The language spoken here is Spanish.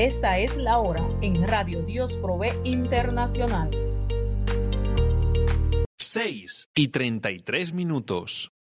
Esta es la hora en Radio Dios Provee Internacional. 6:33.